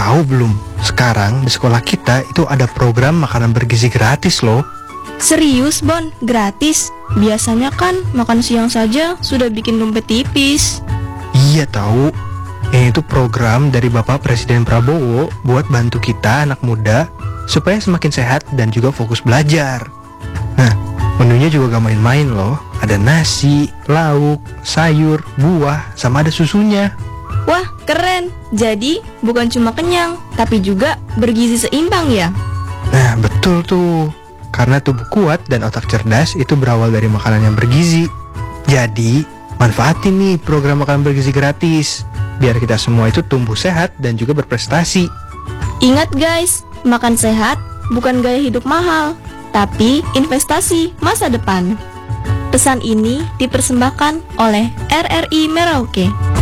tahu belum? Sekarang di sekolah kita itu ada program makanan bergizi gratis loh. Serius, Bon? Gratis? Biasanya kan makan siang saja sudah bikin dompet tipis. Iya tahu. Ini tuh program dari Bapak Presiden Prabowo buat bantu kita anak muda supaya semakin sehat dan juga fokus belajar. Nah, menunya juga gak main-main loh. Ada nasi, lauk, sayur, buah, sama ada susunya. Wah, keren. Jadi bukan cuma kenyang, tapi juga bergizi seimbang ya? Nah, betul tuh. Karena tubuh kuat dan otak cerdas itu berawal dari makanan yang bergizi. Jadi, manfaatin nih program makanan bergizi gratis. Biar kita semua itu tumbuh sehat dan juga berprestasi. Ingat guys, makan sehat bukan gaya hidup mahal, tapi investasi masa depan. Pesan ini dipersembahkan oleh RRI Merauke.